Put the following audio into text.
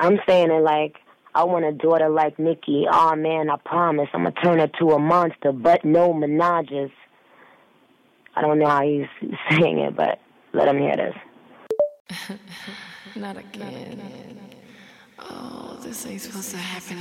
I'm saying it like, I want a daughter like Nicki. Aw, man, I promise I'm going to turn her to a monster, but no menages. I don't know how he's saying it, but let him hear this. Not again. Oh, this ain't supposed to happen